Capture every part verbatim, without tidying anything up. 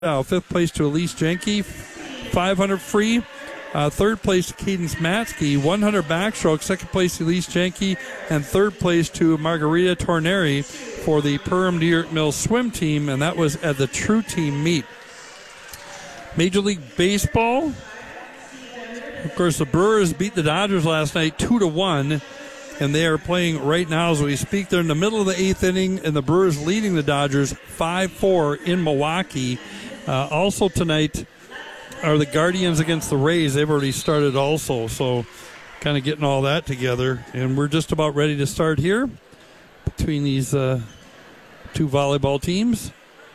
Uh, fifth place to Elise Jenke, five hundred free. Uh, third place to Cadence Matsky, one hundred backstroke. Second place to Elise Jenke, and third place to Margarita Torneri for the Perham New York Mills swim team, and that was at the True Team meet. Major League Baseball. Of course, the Brewers beat the Dodgers last night two to one, and they are playing right now as we speak. They're in the middle of the eighth inning, and the Brewers leading the Dodgers five four in Milwaukee. Uh, also tonight are the Guardians against the Rays. They've already started also, so kind of getting all that together. And we're just about ready to start here between these uh, two volleyball teams.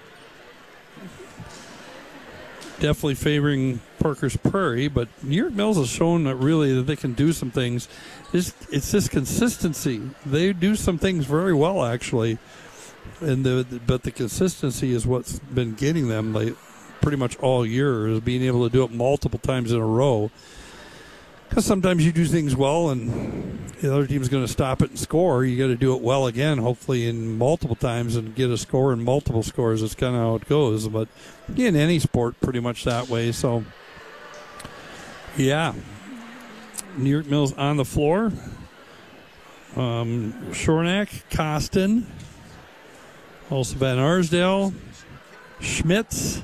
Definitely favoring Parker's Prairie, but New York Mills has shown that really that they can do some things. It's, it's just consistency. They do some things very well, actually. And the, but the consistency is what's been getting them like pretty much all year, is being able to do it multiple times in a row. Because sometimes you do things well and the other team's going to stop it and score. You got to do it well again, hopefully in multiple times, and get a score in multiple scores. That's kind of how it goes. But in any sport, pretty much that way. So, yeah. New York Mills on the floor. Um, Shornack, Costin, also Van Arsdale, Schmitz,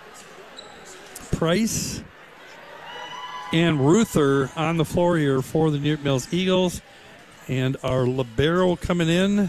Price, and Ruther on the floor here for the New York Mills Eagles. And our libero coming in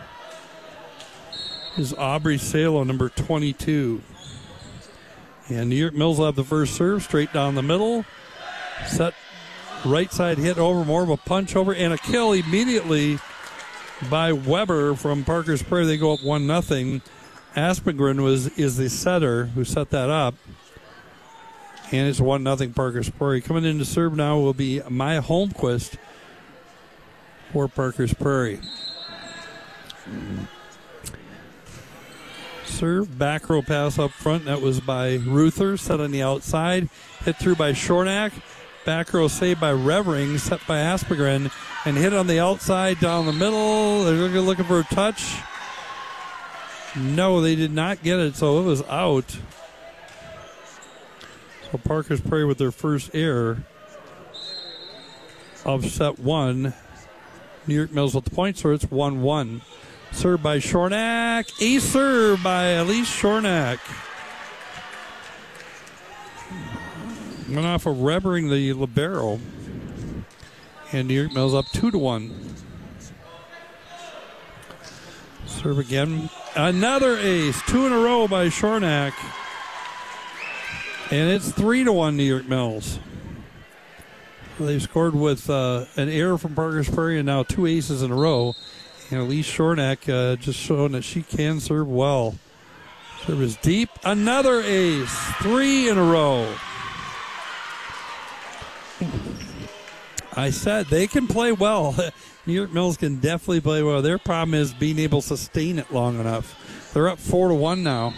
is Aubrey Salo, number twenty-two. And New York Mills will have the first serve straight down the middle. Set right side hit over, more of a punch over, and a kill immediately by Weber from Parker's Prairie. They go up one nothing. Aspengren was is the setter who set that up. And it's one nothing Parker's Prairie. Coming in to serve now will be Maya Holmquist for Parker's Prairie. Serve, back row pass up front. That was by Ruther, set on the outside. Hit through by Shornack. Back row saved by Revering, set by Aspengren. And hit on the outside down the middle. They're looking for a touch. No, they did not get it, so it was out. So Parker's Prairie with their first error of set one. New York Mills with the point, so it's one one. Served by Shornack. A serve by Elise Shornack. Went off of Revering, the libero. And New York Mills up two to one. Serve again. Another ace. Two in a row by Shornack. And it's three to one New York Mills. They've scored with uh, an error from Parker's Prairie and now two aces in a row. And Elise Shornack uh, just showing that she can serve well. Serve is deep. Another ace. Three in a row. I said they can play well. New York Mills can definitely play well. Their problem is being able to sustain it long enough. They're up four to one now.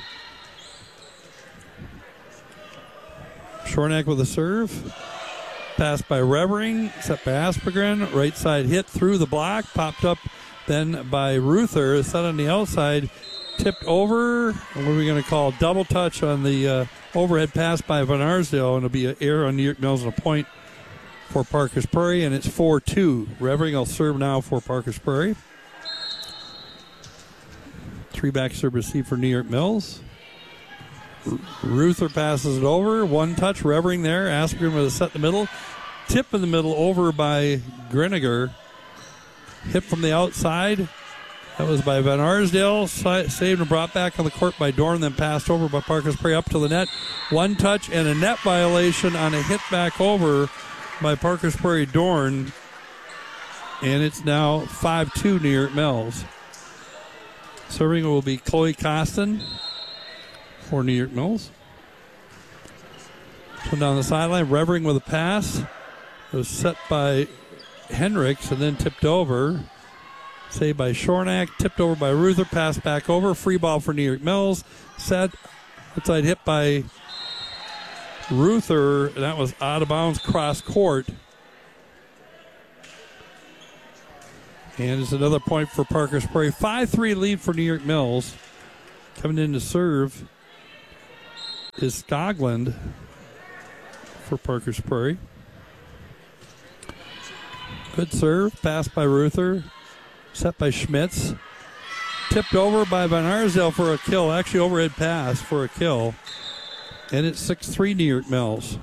Shornack with a serve. Pass by Revering, set by Aspengren. Right side hit through the block. Popped up then by Ruther. Set on the outside. Tipped over. What are we going to call? Double touch on the uh, overhead pass by Van Arsdale. And it'll be an error on New York Mills and a point for Parker's Prairie. And it's four two. Revering will serve now for Parker's Prairie. Three back serve received for New York Mills. Ruther passes it over. One touch. Revering there. Aspengren with a set in the middle. Tip in the middle over by Greniger. Hit from the outside. That was by Van Arsdale. Saved and brought back on the court by Dorn. Then passed over by Parker's Prairie up to the net. One touch and a net violation on a hit back over by Parker's Prairie Dorn. And it's now five two New York Mills. Serving will be Chloe Costin for New York Mills. So down the sideline, Revering with a pass. It was set by Hendricks and then tipped over. Saved by Shornack, tipped over by Ruther, passed back over. Free ball for New York Mills. Set, outside hit by Ruther. That was out of bounds, cross court. And it's another point for Parker's Prairie. five three lead for New York Mills. Coming in to serve is Scogland for Parker's Prairie. Good serve, passed by Ruther, set by Schmitz. Tipped over by Van Arsdale for a kill, actually overhead pass for a kill. And it's six three New York Mills.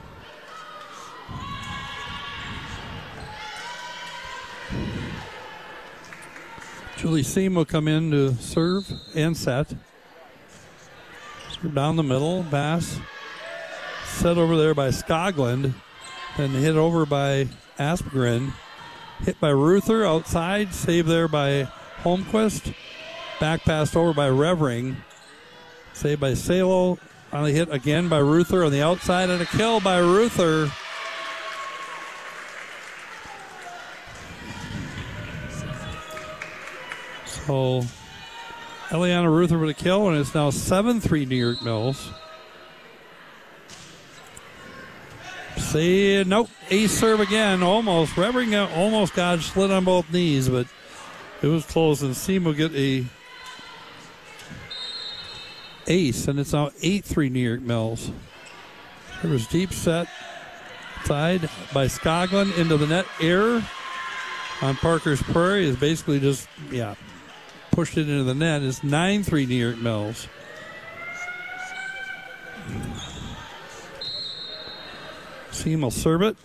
Julie Seam will come in to serve and set. Serve down the middle, pass. Set over there by Scogland. Then hit over by Aspgren. Hit by Ruther outside. Save there by Holmquist. Back passed over by Revering. Save by Salo. On the hit again by Ruther on the outside. And a kill by Ruther. So Eliana Ruther with a kill, and it's now seven three New York Mills. See, nope, ace serve again, almost. Revering almost got slit on both knees, but it was close, and Seam will get a ace, and it's now eight three New York Mills. There was deep set side by Scogland into the net. Error on Parker's Prairie is basically just, yeah, pushed it into the net. It's nine three New York Mills. Seam will serve it.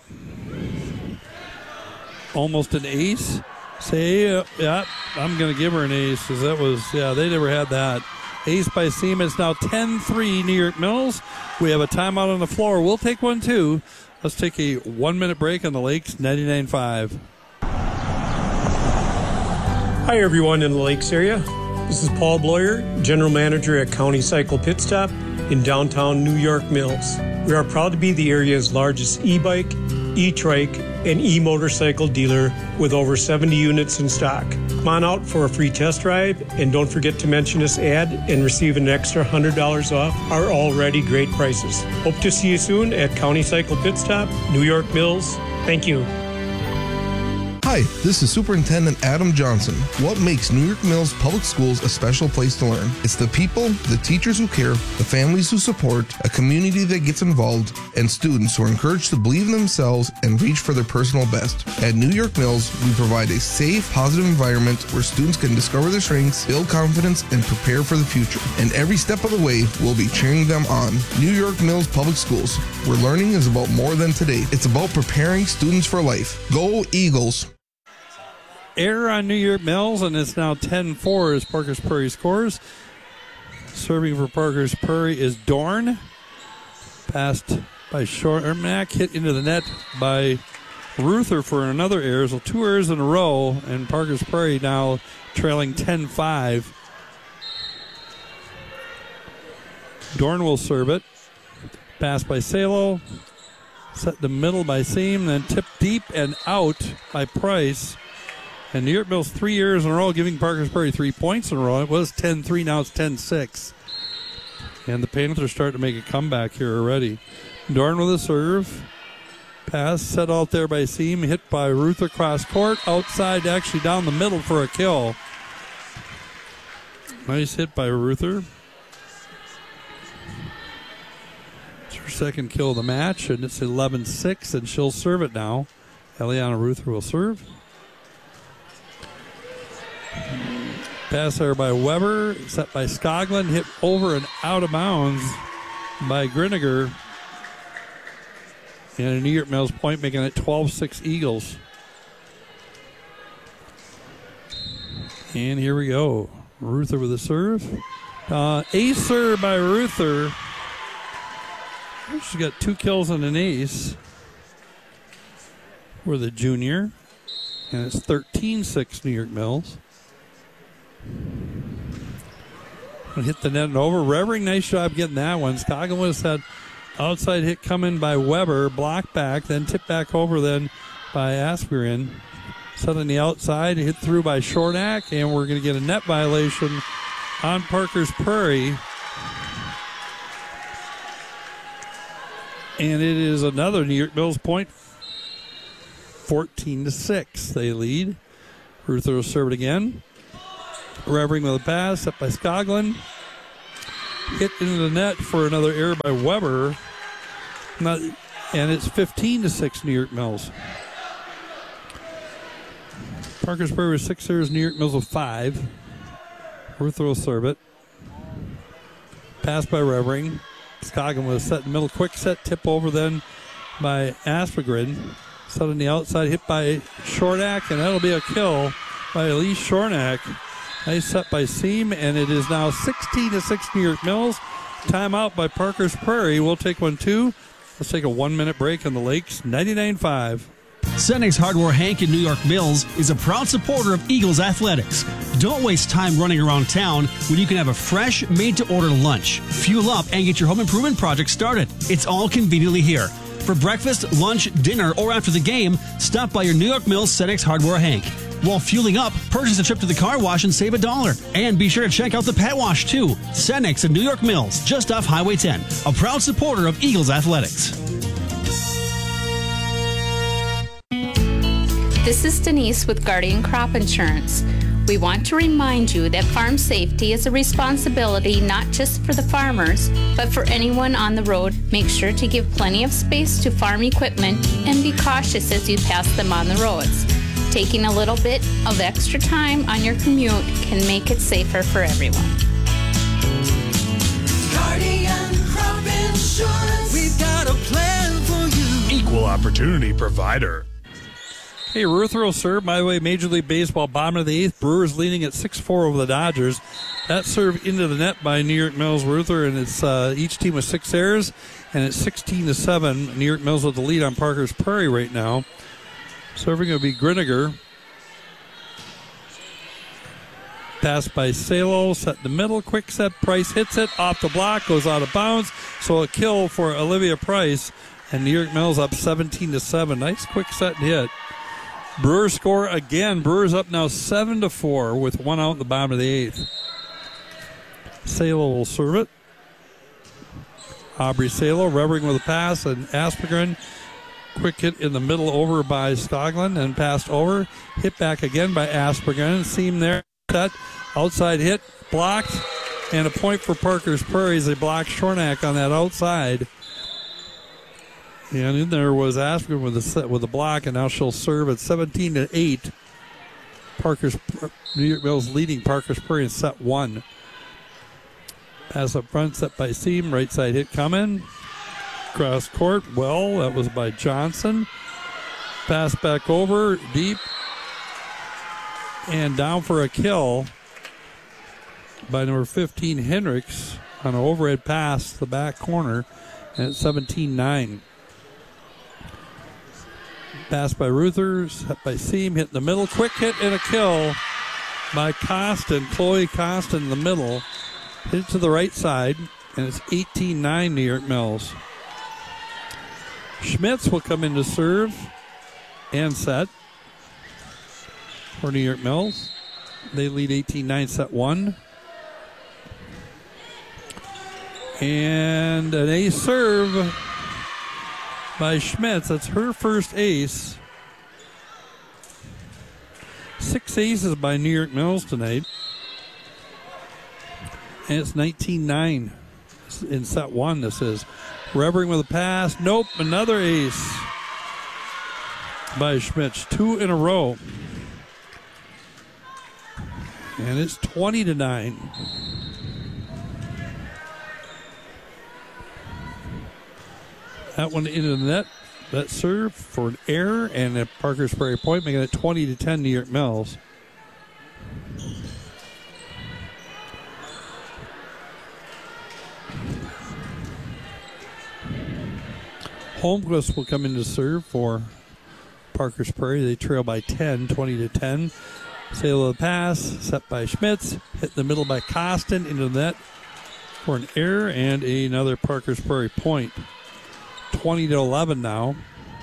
Almost an ace. Say, uh, yeah, I'm going to give her an ace because that was, yeah, they never had that. Ace by Seam. It's now ten three New York Mills. We have a timeout on the floor. We'll take one too. Let's take a one-minute break on the Lakes ninety-nine five. Hi, everyone in the Lakes area. This is Paul Bloyer, General Manager at County Cycle Pit Stop in downtown New York Mills. We are proud to be the area's largest e-bike, e-trike, and e-motorcycle dealer with over seventy units in stock. Come on out for a free test drive, and don't forget to mention this ad and receive an extra one hundred dollars off our already great prices. Hope to see you soon at County Cycle Pit Stop, New York Mills. Thank you. Hi, this is Superintendent Adam Johnson. What makes New York Mills Public Schools a special place to learn? It's the people, the teachers who care, the families who support, a community that gets involved, and students who are encouraged to believe in themselves and reach for their personal best. At New York Mills, we provide a safe, positive environment where students can discover their strengths, build confidence, and prepare for the future. And every step of the way, we'll be cheering them on. New York Mills Public Schools, where learning is about more than today. It's about preparing students for life. Go Eagles! Error on New York Mills, and it's now ten four as Parker's Prairie scores. Serving for Parker's Prairie is Dorn. Passed by Shortmack, hit into the net by Ruther for another error. So two errors in a row, and Parker's Prairie now trailing ten five. Dorn will serve it. Passed by Salo. Set in the middle by Seam, then tipped deep and out by Price. And New York Mills three years in a row, giving Parker's Prairie three points in a row. It was ten three, now it's ten six. And the Panthers start to make a comeback here already. Dorn with a serve. Pass set out there by Seam, hit by Ruther cross court. Outside, actually down the middle for a kill. Nice hit by Ruther. It's her second kill of the match, and it's eleven six, and she'll serve it now. Eliana Ruther will serve. Pass there by Weber, set by Scogland, hit over and out of bounds by Griniger. And a New York Mills point, making it twelve six Eagles. And here we go. Ruther with a serve. Uh, ace serve by Ruther. She's got two kills and an ace for the junior. And it's thirteen six New York Mills. Hit the net and over. Revering, nice job getting that one. Scogland was that outside hit coming by Weber, blocked back, then tipped back over then by Aspgren. Set on the outside, hit through by Shortack, and we're going to get a net violation on Parker's Prairie. And it is another New York Mills point. fourteen to six, they lead. Ruther will serve it again. Revering with a pass, up by Scogland. hit into the net for another error by Weber. Not, and it's fifteen to six New York Mills. Parkersburg with six errors, New York Mills with five. Ruther will serve it. Pass by Revering. Scoggin was set in the middle. Quick set, tip over then by Aspegren. Set on the outside, hit by Shornack, and that'll be a kill by Elise Shornack. Nice set by Seam, and it is now sixteen to six New York Mills. Timeout by Parker's Prairie. We'll take one too. Let's take a one-minute break on the Lakes. ninety-nine five. Senex Hardware Hank in New York Mills is a proud supporter of Eagles athletics. Don't waste time running around town when you can have a fresh, made-to-order lunch. Fuel up and get your home improvement project started. It's all conveniently here. For breakfast, lunch, dinner, or after the game, stop by your New York Mills Senex Hardware Hank. While fueling up, purchase a trip to the car wash and save a dollar. And be sure to check out the pet wash, too. Senex in New York Mills, just off Highway ten. A proud supporter of Eagles athletics. This is Denise with Guardian Crop Insurance. We want to remind you that farm safety is a responsibility not just for the farmers, but for anyone on the road. Make sure to give plenty of space to farm equipment and be cautious as you pass them on the roads. Taking a little bit of extra time on your commute can make it safer for everyone. Guardian Crop Insurance, we've got a plan for you. Equal opportunity provider. Hey, Ruther will serve. By the way, Major League Baseball, bottom of the eighth. Brewers leading at six four over the Dodgers. That served into the net by New York Mills Ruther, and it's uh, each team with six errors, and it's sixteen to seven. New York Mills with the lead on Parker's Prairie right now. Serving will be Griniger. Pass by Salo, set in the middle, quick set. Price hits it off the block, goes out of bounds. So a kill for Olivia Price, and New York Mills up seventeen to seven. Nice quick set and hit. Brewers score again. Brewers up now seven to four with one out in the bottom of the eighth. Salo will serve it. Aubrey Salo, Revering with a pass, and Aspegren. Quick hit in the middle over by Skoglund and passed over. Hit back again by Aspegren. Seam there. Set. Outside hit. Blocked. And a point for Parker's Prairie as they blocked Shornack on that outside. And in there was Aspegren with a set with a block, and now she'll serve at seventeen to eight. Parker's New York Mills leading Parker's Prairie in set one. Pass up front, set by Seam. Right side hit coming. Cross court. Well, that was by Johnson. Pass back over deep. And down for a kill by number fifteen, Hendricks, on an overhead pass to the back corner. And it's seventeen nine. Pass by Ruther, set by Seam, hit in the middle. Quick hit and a kill by Costin. Chloe Costin in the middle. Hit it to the right side, and it's eighteen nine New York Mills. Schmitz will come in to serve and set for New York Mills. They lead eighteen nine set one. And an ace serve by Schmitz. That's her first ace. Six aces by New York Mills tonight. And it's nineteen nine in set one, this is. Revering with a pass. Nope, another ace by Schmitz. Two in a row. And it's twenty to nine. That one into the net. That serve for an error and a Parker's Prairie point, making it twenty to ten New York Mills. Holmquist will come in to serve for Parker's Prairie. They trail by ten, twenty to ten. Sale of the pass, set by Schmitz. Hit in the middle by Costin into the net for an error and another Parker's Prairie point. twenty to eleven now.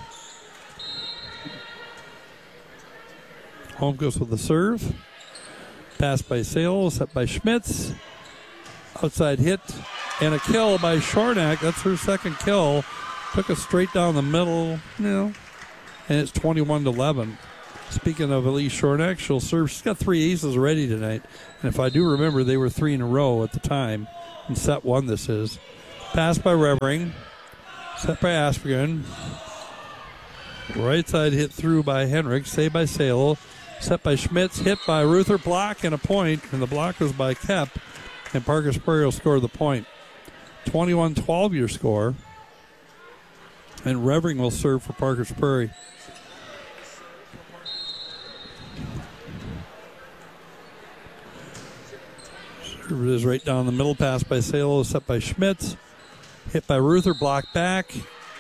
Holmquist with the serve. Pass by Sale, set by Schmitz. Outside hit and a kill by Shornack. That's her second kill. Took it straight down the middle, you know, and it's twenty-one to eleven. Speaking of Elise Shornack, she'll serve. She's got three aces ready tonight. And if I do remember, they were three in a row at the time. In set one, this is. Pass by Revering. Set by Aspegren. Right side hit through by Henrik. Saved by Salo. Set by Schmitz. Hit by Ruther. Block and a point. And the block was by Kep. And Parker Spurrier will score the point. twenty-one twelve your score. And Revering will serve for Parker Spurrier. Serve it is right down the middle. Pass by Salo. Set by Schmitz. Hit by Ruther. Blocked back.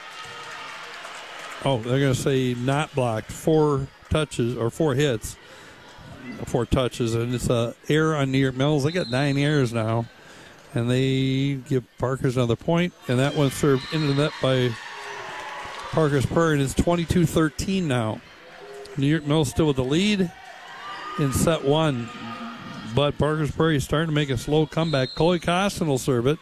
Oh, they're going to say not blocked. Four touches or four hits. Four touches. And it's a error on New York Mills. They got nine errors now. And they give Parker's another point. And that one served into the net by Parker Spurrier. And it's twenty-two thirteen now. New York Mills still with the lead in set one. But Parker Spurrier is starting to make a slow comeback. Coley Costin will serve it.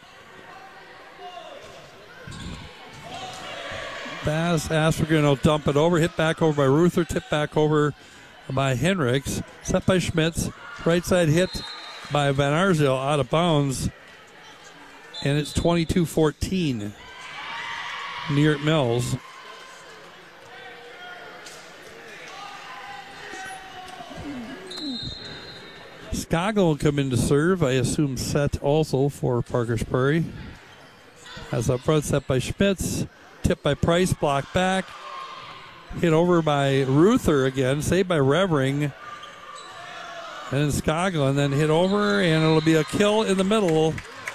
Pass, Aspegren will dump it over. Hit back over by Ruther. Tip back over by Henriks. Set by Schmitz. Right side hit by Van Arsdale out of bounds. And it's twenty-two fourteen. New York Mills. Skaga will come in to serve. I assume set also for Parker Spurrier. As up front, set by Schmitz. Tipped by Price, blocked back. Hit over by Ruther again. Saved by Revering. And then Skaga, and then hit over, and it'll be a kill in the middle.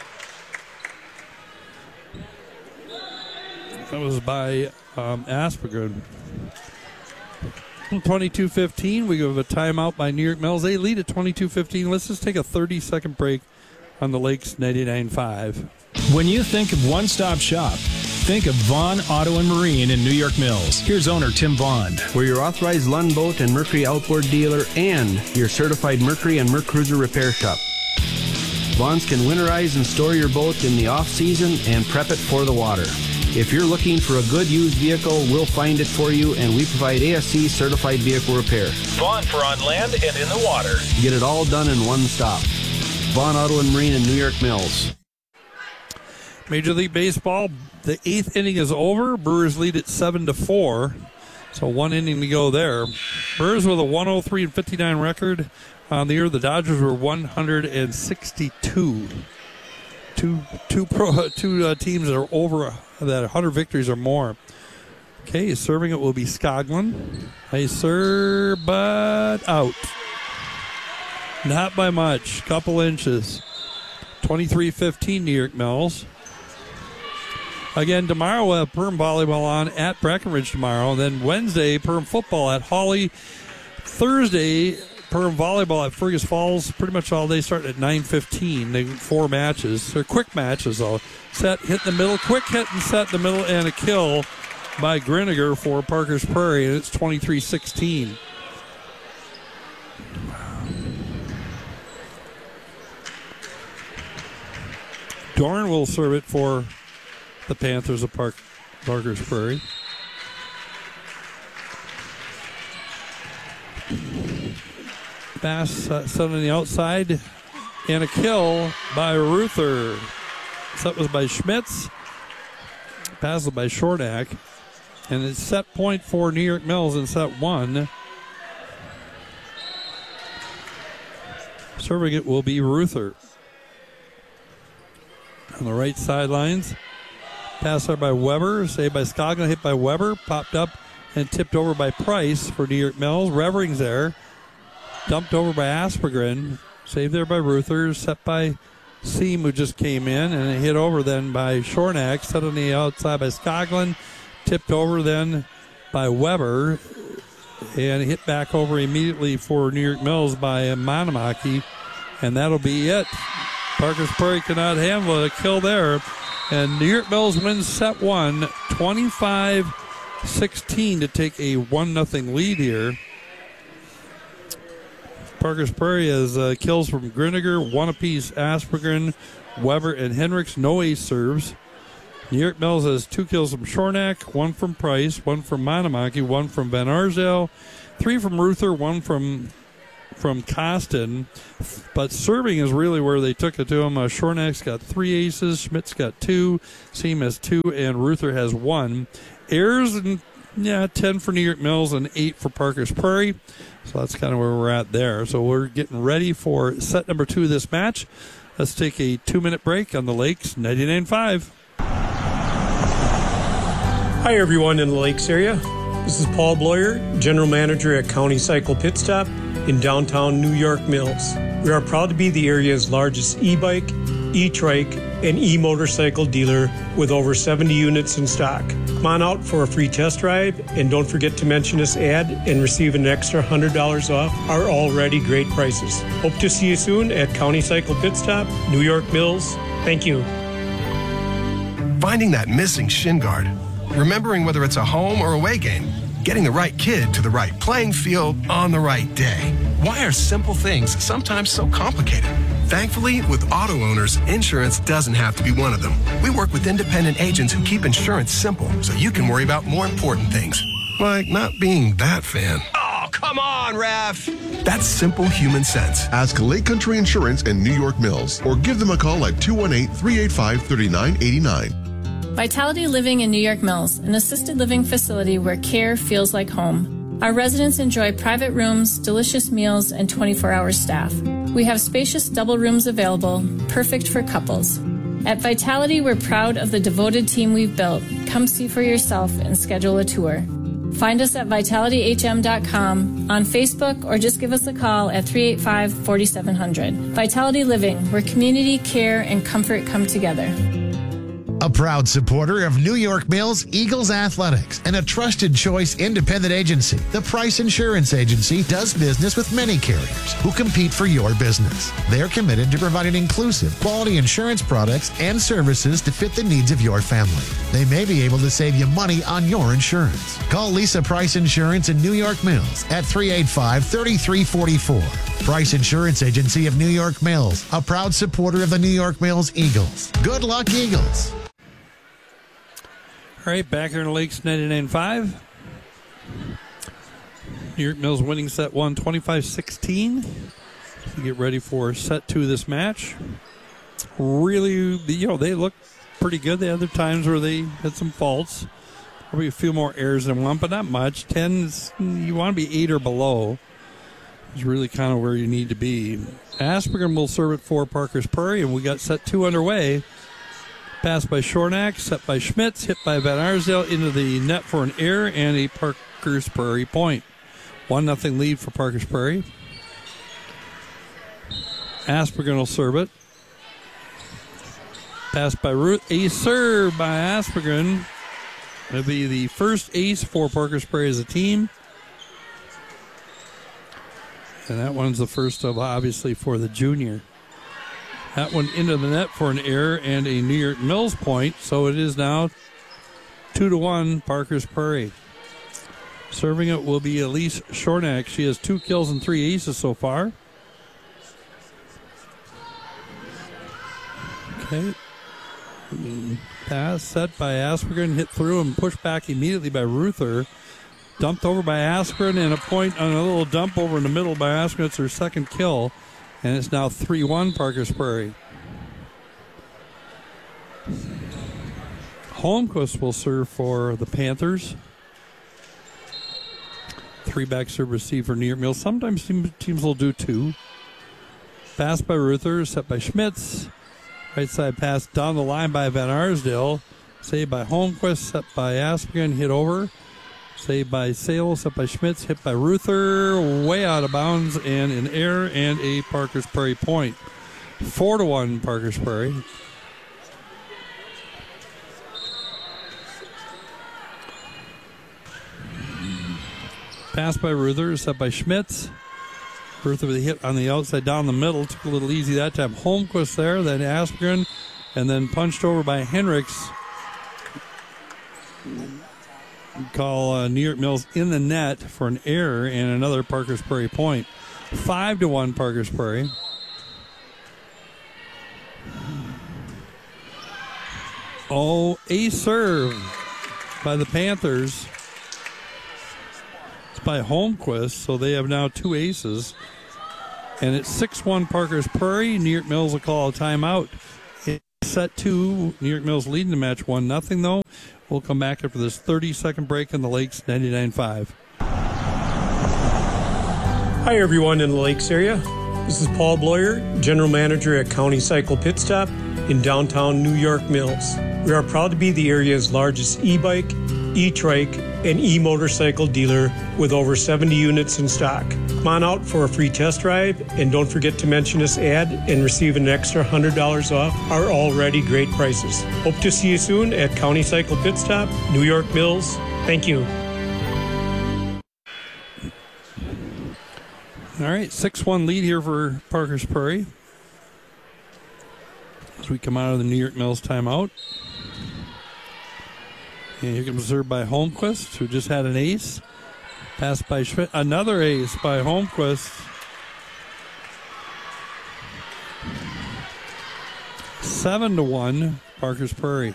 That was by um, Aspegren. twenty-two fifteen. We give a timeout by New York Mills. They lead at twenty-two fifteen. Let's just take a thirty-second break on the Lakes ninety-nine five. When you think of one-stop shop, think of Vaughn Auto and Marine in New York Mills. Here's owner Tim Vaughn. We're your authorized Lund Boat and Mercury outboard dealer and your certified Mercury and Mercruiser repair shop. Vaughn's can winterize and store your boat in the off-season and prep it for the water. If you're looking for a good used vehicle, we'll find it for you, and we provide A S C certified vehicle repair. Vaughn for on land and in the water. Get it all done in one stop. Vaughn Auto and Marine in New York Mills. Major League Baseball, the eighth inning is over. Brewers lead at seven to four. So one inning to go there. Brewers with a one oh three and fifty-nine record on the year. The Dodgers were one hundred sixty-two. Two two pro two uh, teams that are over that one hundred victories or more. Okay, serving it will be Skoglund. They serve, but out. Not by much. Couple inches. twenty-three fifteen New York Mills. Again, tomorrow we'll have Perm volleyball on at Breckenridge tomorrow. Then Wednesday, Perm football at Hawley. Thursday, Perm volleyball at Fergus Falls. Pretty much all day starting at nine fifteen. They four matches. They're quick matches, though. Set, hit in the middle. Quick hit and set in the middle, and a kill by Griniger for Parker's Prairie, and it's twenty-three sixteen. Dorn will serve it for the Panthers of Park, Parker's Prairie. Pass uh, set on the outside, and a kill by Ruther. Set was by Schmitz. Pass was by Shortak. And it's set point for New York Mills in set one. Serving it will be Ruther. On the right sidelines. Pass there by Weber. Saved by Skoglund. Hit by Weber. Popped up and tipped over by Price for New York Mills. Revering's there. Dumped over by Aspegren. Saved there by Ruther. Set by Seam, who just came in. And hit over then by Shornak. Set on the outside by Skoglund. Tipped over then by Weber. And hit back over immediately for New York Mills by Manamaki. And that'll be it. Parker's Prairie cannot handle it. A kill there. And New York Mills wins set one, twenty-five sixteen to take a one nothing lead here. Parker's Prairie has uh, kills from Griniger, one apiece, Aspegren, Weber, and Henriks. No ace serves. New York Mills has two kills from Shornak, one from Price, one from Manamaki, one from Van Arsdale, three from Ruther, one from from Costin, but serving is really where they took it to him. Uh, Shornack's got three aces, Schmitz got two, Seam has two, and Ruther has one. Errors, and yeah, ten for New York Mills and eight for Parker's Prairie. So that's kind of where we're at there. So we're getting ready for set number two of this match. Let's take a two-minute break on the Lakes ninety-nine point five. Hi, everyone in the Lakes area. This is Paul Bloyer, General Manager at County Cycle Pit Stop in downtown New York Mills. We are proud to be the area's largest e-bike, e-trike, and e-motorcycle dealer with over seventy units in stock. Come on out for a free test drive, and don't forget to mention this ad and receive an extra one hundred dollars off our already great prices. Hope to see you soon at County Cycle Pit Stop, New York Mills. Thank you. Finding that missing shin guard. Remembering whether it's a home or away game. Getting the right kid to the right playing field on the right day. Why are simple things sometimes so complicated? Thankfully, with auto owners, insurance doesn't have to be one of them. We work with independent agents who keep insurance simple so you can worry about more important things. Like not being that fan. Oh, come on, ref! That's simple human sense. Ask Lake Country Insurance in New York Mills or give them a call at two one eight, three eight five, three nine eight nine. Vitality Living in New York Mills, an assisted living facility where care feels like home. Our residents enjoy private rooms, delicious meals, and twenty-four hour staff. We have spacious double rooms available, perfect for couples. At Vitality, we're proud of the devoted team we've built. Come see for yourself and schedule a tour. Find us at vitality h m dot com, on Facebook, or just give us a call at three eight five, four seven zero zero. Vitality Living, where community, care, and comfort come together. A proud supporter of New York Mills Eagles Athletics and a trusted choice independent agency, the Price Insurance Agency does business with many carriers who compete for your business. They're committed to providing inclusive, quality insurance products and services to fit the needs of your family. They may be able to save you money on your insurance. Call Lisa Price Insurance in New York Mills at three eight five, three three four four. Price Insurance Agency of New York Mills, a proud supporter of the New York Mills Eagles. Good luck, Eagles. All right, back here in the Lakes ninety-nine point five. New York Mills winning set one, twenty-five sixteen. To get ready for set two of this match. Really, you know, they look pretty good. The other times where they had some faults. Probably a few more errors than one, but not much. ten, you want to be eight or below. Is really kind of where you need to be. Asperger will serve it for Parker's Prairie, and we got set two underway. Pass by Shornack, set by Schmitz, hit by Van Arsdale into the net for an error and a Parker's Prairie point. one nothing lead for Parker's Prairie. Asperger will serve it. Pass by Ruth, a serve by Asperger. It'll be the first ace for Parker's Prairie as a team. And that one's the first of, obviously, for the junior. That one into the net for an error and a New York Mills point. So it is now two to one Parker's Prairie. Serving it will be Elise Shornack. She has two kills and three aces so far. Okay. Pass set by Aspegren, hit through and pushed back immediately by Ruther. Dumped over by Aspegren and a point on a little dump over in the middle by Aspegren. It's her second kill. And it's now three one Parker's Prairie. Holmquist will serve for the Panthers. Three back serve receive for New York Mills. Sometimes teams will do two. Pass by Ruther, set by Schmitz. Right side pass down the line by Van Arsdale. Saved by Holmquist, set by Aspegren, hit over. Saved by Sale, set by Schmitz, hit by Ruther, way out of bounds, and an error and a Parker's Prairie point. Four to one Parker's Prairie. Pass by Ruther, set by Schmitz. Ruther with a hit on the outside down the middle. Took a little easy that time. Holmquist there, then Aspegren, and then punched over by Hendricks. Call uh, New York Mills in the net for an error and another Parker's Prairie point. Five to one Parker's Prairie. Oh, a serve by the Panthers. It's by Holmquist, so they have now two aces. And it's six one Parker's Prairie. New York Mills will call a timeout. It's set two. New York Mills leading the match one nothing though. We'll come back after this thirty-second break in the Lakes ninety-nine five. Hi, everyone in the Lakes area. This is Paul Bloyer, General Manager at County Cycle Pit Stop in downtown New York Mills. We are proud to be the area's largest e-bike, e-trike, and e-motorcycle dealer with over seventy units in stock. Come on out for a free test drive, and don't forget to mention this ad and receive an extra one hundred dollars off our already great prices. Hope to see you soon at County Cycle Pit Stop, New York Mills. Thank you. All right, six one lead here for Parker's Prairie as we come out of the New York Mills timeout. And here comes served by Holmquist, who just had an ace. Passed by Schmidt. Another ace by Holmquist. Seven to one, Parker's Prairie.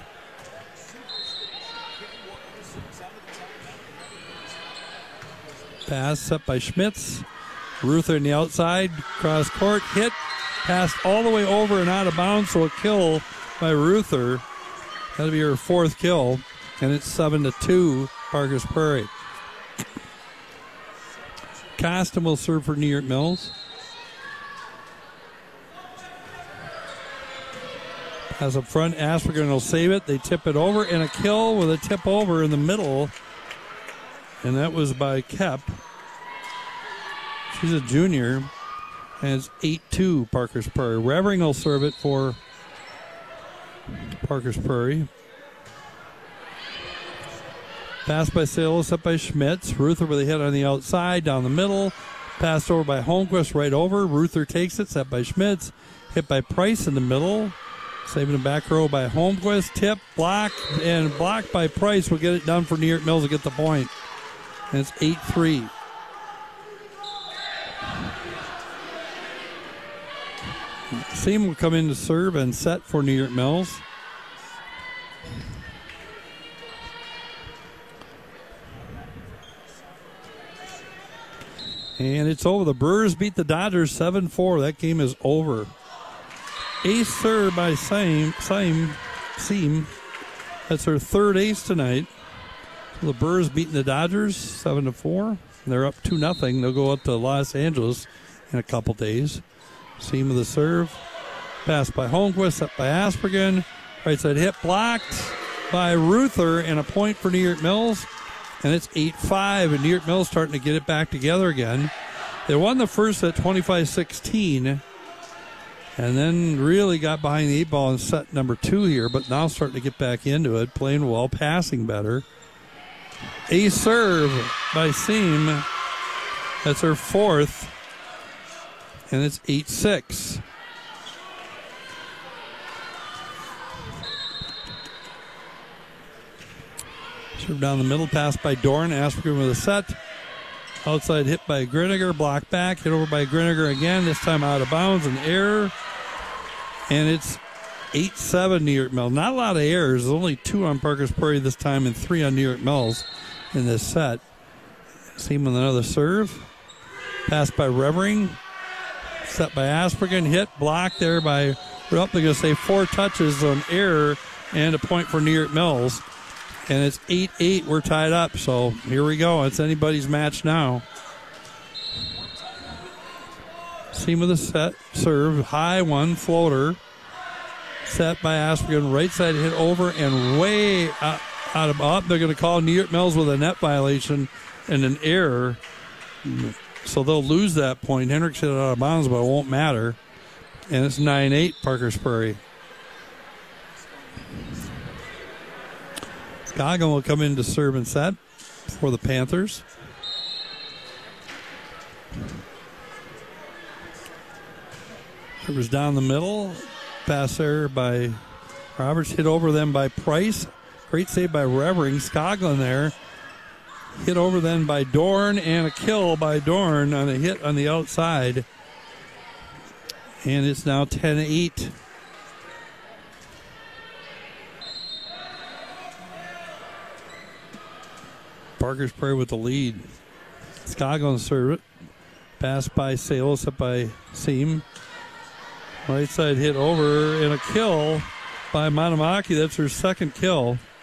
Pass set by Schmitz. Ruther in the outside, cross court, hit, passed all the way over and out of bounds, so a kill by Ruther. That'll be her fourth kill, and it's seven to two, Parker's Prairie. Costin will serve for New York Mills. Pass up front, Asperger will save it. They tip it over, and a kill with a tip over in the middle, and that was by Kep. She's a junior, and it's eight two Parker's Prairie. Revering will serve it for Parker's Prairie. Pass by Salo, set by Schmitz. Ruther with a hit on the outside, down the middle. Passed over by Holmquist, right over. Ruther takes it, set by Schmitz. Hit by Price in the middle. Saving the back row by Holmquist. Tip, block, and blocked by Price will get it done for New York Mills to get the point. And it's eight three. Seam will come in to serve and set for New York Mills. And it's over. The Brewers beat the Dodgers seven four. That game is over. Ace serve by Seam. Seam. Seam. That's her third ace tonight. So the Brewers beating the Dodgers seven to four. They're up two nothing. They'll go up to Los Angeles in a couple days. Seam with the serve. Pass by Holmquist, up by Aspergen. Right side hit blocked by Ruther, and a point for New York Mills. And it's eight five, and New York Mills starting to get it back together again. They won the first at twenty-five sixteen, and then really got behind the eight ball in set number two here, but now starting to get back into it, playing well, passing better. A serve by Seam. That's her fourth, and it's eight six. Serve down the middle, pass by Dorn. Asperger with a set. Outside hit by Griniger, blocked back, hit over by Griniger again, this time out of bounds, an error. And it's eight seven New York Mills. Not a lot of errors. There's only two on Parker's Prairie this time and three on New York Mills in this set. Seam with another serve. Pass by Revering. Set by Aspergen, hit, blocked there by, well, they're going to say four touches, so an error and a point for New York Mills. And it's eight eight. We're tied up. So here we go. It's anybody's match now. Seam with a set. Serve. High one. Floater. Set by Aspergen. Right side hit over and way out, out of up. They're going to call New York Mills with a net violation and an error. So they'll lose that point. Hendricks hit it out of bounds, but it won't matter. And it's nine eight Parker's Prairie. Goggin will come in to serve and set for the Panthers. It was down the middle. Pass there by Roberts. Hit over them by Price. Great save by Revering. Skoglin there. Hit over then by Dorn, and a kill by Dorn on a hit on the outside. And it's now ten eight. Parker's Prairie with the lead. Skoglin serve it. Pass by Sales, up by Seam. Right side hit over, and a kill by Manamaki. That's her second kill.